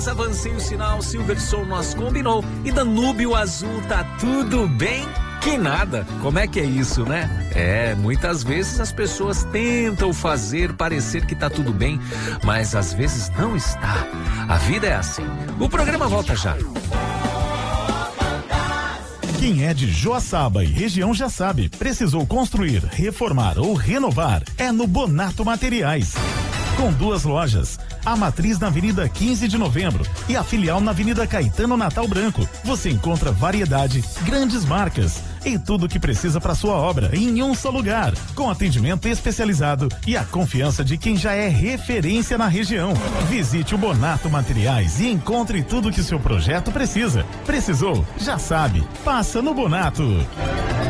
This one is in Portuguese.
Avancei o sinal, Silverson nós combinou e Danúbio Azul tá tudo bem? Que nada, como é que é isso, né? Muitas vezes as pessoas tentam fazer parecer que tá tudo bem, mas às vezes não está. A vida é assim. O programa volta já. Quem é de Joaçaba e região já sabe, precisou construir, reformar ou renovar, é no Bonato Materiais. Com 2 lojas, a matriz na Avenida 15 de Novembro e a filial na Avenida Caetano Natal Branco. Você encontra variedade, grandes marcas e tudo o que precisa para sua obra em um só lugar, com atendimento especializado e a confiança de quem já é referência na região. Visite o Bonato Materiais e encontre tudo que seu projeto precisa. Precisou? Já sabe. Passa no Bonato.